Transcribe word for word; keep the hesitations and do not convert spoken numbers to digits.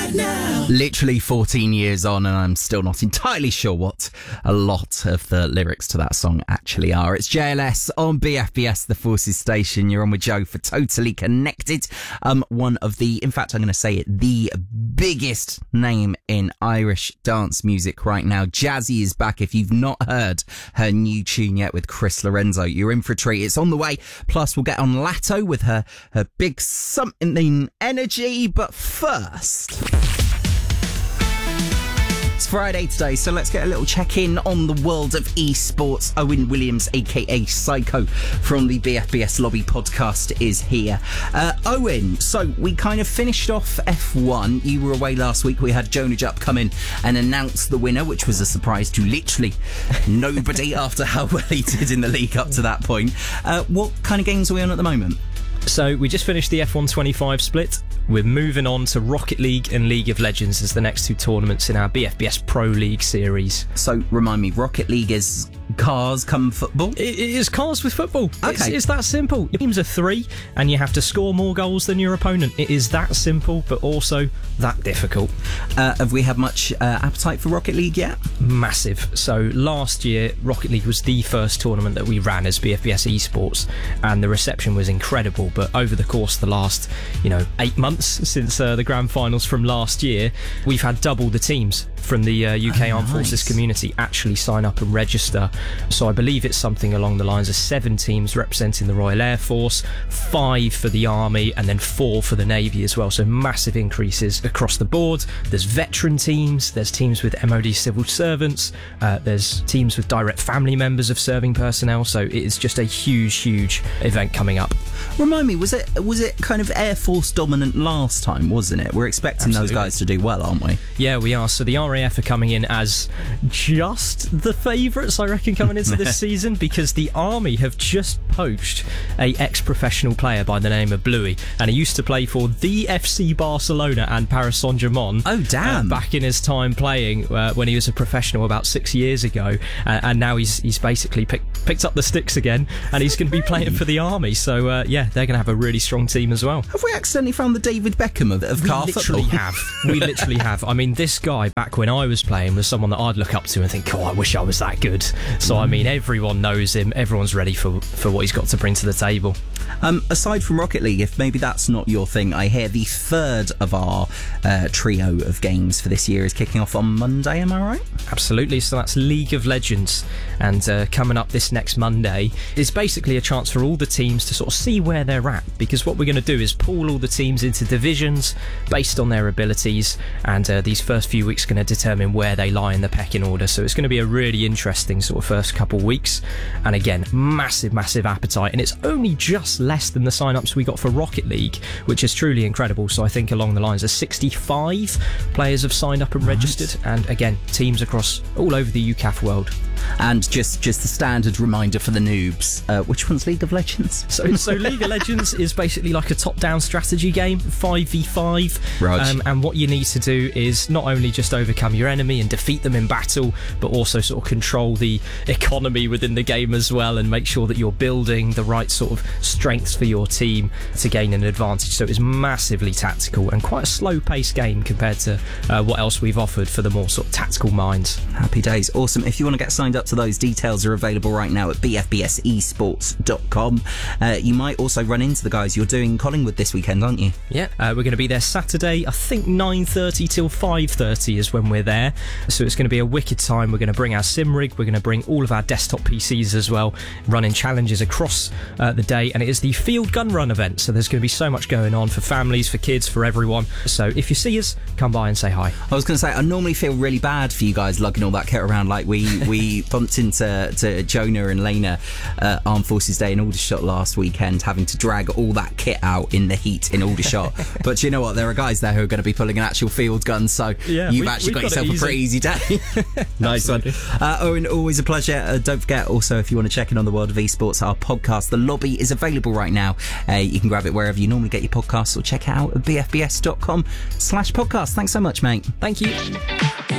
right now. Literally fourteen years on, and I'm still not entirely sure what a lot of the lyrics to that song actually are. It's J L S on B F B S, the Forces Station. You're on with Joe for Totally Connected. Um, one of the, in fact, I'm going to say it, the biggest name in Irish dance music right now. Jazzy is back. If you've not heard her new tune yet with Chris Lorenzo, you're in for a treat. It's on the way. Plus, we'll get on Latto with her, her big something energy. But first, it's Friday today, so let's get a little check-in on the world of esports. Owen Williams, aka Psycho, from the B F B S Lobby podcast is here. Uh, Owen, so we kind of finished off F one. You were away last week. We had Jonah Jupp come in and announce the winner, which was a surprise to literally nobody after how well he did in the league up to that point. Uh, what kind of games are we on at the moment? So we just finished the F one twenty-five split. We're moving on to Rocket League and League of Legends as the next two tournaments in our B F B S Pro League series. So remind me, Rocket League is cars come football? It, it is cars with football. Okay. It's, it's that simple. Your teams are three and you have to score more goals than your opponent. It is that simple, but also that difficult. Uh, have we had much uh, appetite for Rocket League yet? Massive. So last year, Rocket League was the first tournament that we ran as B F B S Esports, and the reception was incredible. But over the course of the last, you know, eight months since uh, the grand finals from last year, we've had double the teams from the uh, U K oh, Armed nice. Forces community actually sign up and register. So I believe it's something along the lines of seven teams representing the Royal Air Force, five for the Army, and then four for the Navy as well. So massive increases across the board. There's veteran teams, there's teams with M O D civil servants, uh, there's teams with direct family members of serving personnel. So it is just a huge, huge event coming up. Remind me, was it was it kind of Air Force dominant last time, wasn't it? We're expecting Absolutely. those guys to do well, aren't we? Yeah, we are. So the R A F are coming in as just the favourites, I reckon, coming into this season, because the Army have just poached a ex-professional player by the name of Bluey, and he used to play for the F C Barcelona and Paris Saint-Germain. Oh, damn. Uh, back in his time playing uh, when he was a professional about six years ago, uh, and now he's he's basically pick, picked up the sticks again, and he's going to be playing for the Army. So uh, yeah, they're going to have a really strong team as well. Have we accidentally found the David Beckham of, of We car literally football? have. We literally have. I mean, this guy, back when I was playing, was someone that I'd look up to and think, oh, I wish I was that good. So, I mean, everyone knows him. Everyone's ready for, for what he's got to bring to the table. Um, aside from Rocket League, if maybe that's not your thing, I hear the third of our uh, trio of games for this year is kicking off on Monday, am I right? Absolutely. So that's League of Legends. And uh, coming up this next Monday is basically a chance for all the teams to sort of see where they're at, because what we're going to do is pool all the teams into divisions based on their abilities, and uh, these first few weeks are going to determine where they lie in the pecking order. So it's going to be a really interesting sort of first couple of weeks, and again, massive massive appetite, and it's only just less than the sign-ups we got for Rocket League, which is truly incredible. So I think along the lines of sixty-five players have signed up and registered, and again, teams across all over the U C A F world. And just just the standard reminder for the noobs, uh, which one's League of Legends? So, so League of Legends is basically like a top-down strategy game, five v five. Right. Um, and what you need to do is not only just overcome your enemy and defeat them in battle, but also sort of control the economy within the game as well, and make sure that you're building the right sort of strengths for your team to gain an advantage. So it's massively tactical and quite a slow-paced game compared to uh, what else we've offered for the more sort of tactical minds. Happy days. Awesome. If you want to get signed up to those, details are available right now at b f b s esports dot com. Uh, you might also run into the guys. You're doing Collingwood this weekend, aren't you? Yeah, uh, we're going to be there Saturday. I think nine thirty till five thirty is when we're there. So it's going to be a wicked time. We're going to bring our sim rig. We're going to bring all of our desktop P Cs as well, running challenges across uh, the day. And it is the Field Gun Run event. So there's going to be so much going on for families, for kids, for everyone. So if you see us, come by and say hi. I was going to say, I normally feel really bad for you guys lugging all that kit around. Like we we bumped into to Jonah and Lena uh, Armed Forces Day in Aldershot last weekend, having to drag all that kit out in the heat in Aldershot. But you know what? There are guys there who are going to be pulling an actual field gun, so Yeah, you've we- actually got we've got yourself it a easy. pretty easy day. Nice one. Uh, Owen, always a pleasure. Uh, don't forget also, if you want to check in on the world of esports, our podcast, The Lobby, is available right now. Uh, you can grab it wherever you normally get your podcasts, or check it out at b f b s dot com slash podcast. Thanks so much, mate. Thank you.